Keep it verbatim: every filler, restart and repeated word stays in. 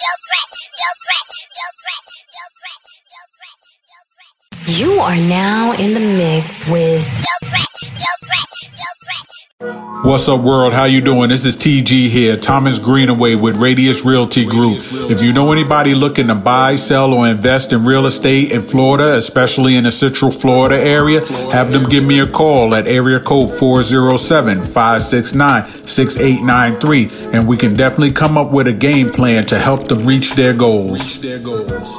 You are now in the mix with What's up, world? How you doing? This is T G here, Thomas Greenaway with Radius Realty Group. If you know anybody looking to buy, sell, or invest in real estate in Florida, especially in the Central Florida area, have them give me a call at area code four oh seven, five six nine, six eight nine three, and we can definitely come up with a game plan to help them reach their goals.